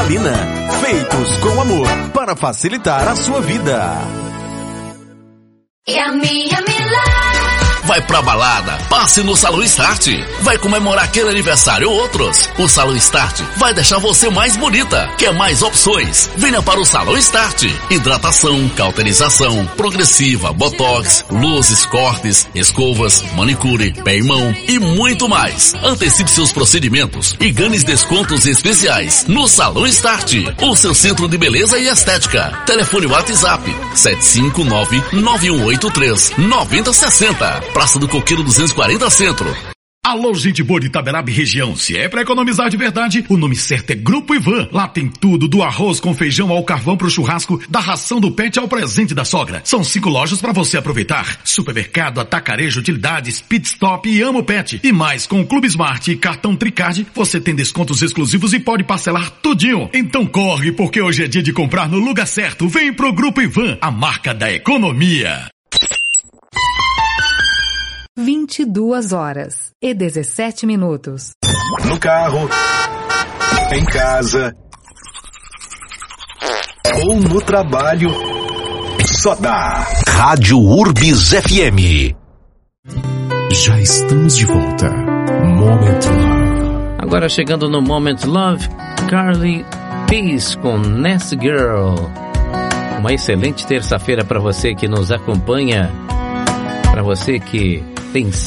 Salina. Feitos com amor para facilitar a sua vida. Yummy, yummy life. Vai pra balada, passe no Salão Start. Vai comemorar aquele aniversário ou outros. O Salão Start vai deixar você mais bonita. Quer mais opções? Venha para o Salão Start. Hidratação, cauterização, progressiva, botox, luzes, cortes, escovas, manicure, pé e mão e muito mais. Antecipe seus procedimentos e ganhe descontos especiais no Salão Start, o seu centro de beleza e estética. Telefone WhatsApp 759-9183-9060. Praça do Coqueiro 240 Centro. Alô, gente boa de Itaberaba e região. Se é pra economizar de verdade, o nome certo é Grupo Ivan. Lá tem tudo, do arroz com feijão ao carvão pro churrasco, da ração do pet ao presente da sogra. São 5 lojas pra você aproveitar. Supermercado, atacarejo, utilidades, pit stop e Amo Pet. E mais, com o Clube Smart e cartão Tricard, você tem descontos exclusivos e pode parcelar tudinho. Então corre, porque hoje é dia de comprar no lugar certo. Vem pro Grupo Ivan, a marca da economia. 22h17. No carro, em casa ou no trabalho, só dá Rádio Urbis FM. Já estamos de volta. Moment Love. Agora chegando no Moment Love, Carly Peace com Nest Girl. Uma excelente terça-feira para você que nos acompanha, para você que tem